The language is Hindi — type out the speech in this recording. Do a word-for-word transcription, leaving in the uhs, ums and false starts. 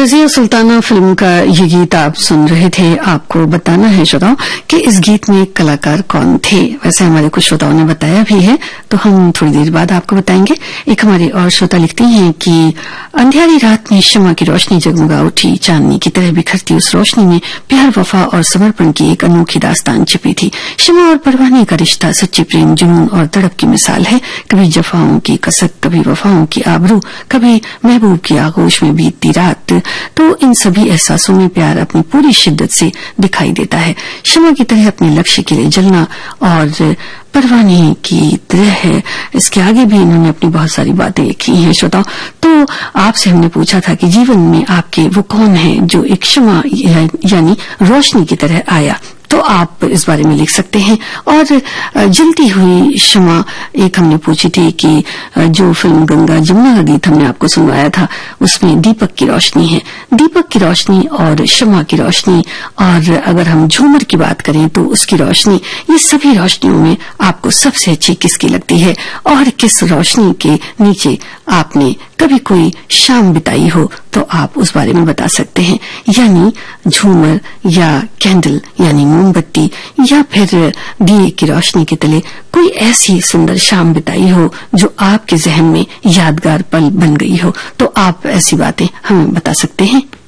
रज़िया सुल्ताना फिल्म का ये गीत आप सुन रहे थे। आपको बताना है श्रोताओं कि इस गीत में कलाकार कौन थे। वैसे हमारे कुछ श्रोताओं ने बताया भी है, तो हम थोड़ी देर बाद आपको बताएंगे। एक हमारे और श्रोता लिखती हैं कि अंधियारी रात में शम्मा की रोशनी जगमगा उठी, चांदनी की तरह बिखरती उस रोशनी में प्यार, वफा और समर्पण की एक अनोखी दास्तान छिपी थी। शम्मा और परवाने का रिश्ता सच्ची प्रेम, जुनून और तड़प की मिसाल है। कभी जफाओं की कसक, कभी वफाओं की आबरू, कभी महबूब की आगोश में बीतती रात। तो इन सभी एहसासों में प्यार अपनी पूरी शिद्दत से दिखाई देता है। शम्मा की तरह अपने लक्ष्य के लिए जलना और परवाने की तरह है। इसके आगे भी इन्होंने अपनी बहुत सारी बातें की हैं श्रोताओ। तो आपसे हमने पूछा था कि जीवन में आपके वो कौन है जो एक शम्मा यानी रोशनी की तरह आया। तो आप इस बारे में लिख सकते हैं। और जलती हुई शम्मा एक हमने पूछी थी कि जो फिल्म गंगा जमुना का गीत हमने आपको सुनवाया था उसमें दीपक की रोशनी है। दीपक की रोशनी और शम्मा की रोशनी, और अगर हम झूमर की बात करें तो उसकी रोशनी, ये सभी रोशनियों में आपको सबसे अच्छी किसकी लगती है और किस रोशनी के नीचे आपने कभी कोई शाम बिताई हो तो आप उस बारे में बता सकते हैं। यानी झूमर या कैंडल यानी मोमबत्ती, या फिर दिए की रोशनी के तले कोई ऐसी सुंदर शाम बिताई हो जो आपके जहन में यादगार पल बन गई हो। तो आप ऐसी बातें हमें बता सकते हैं।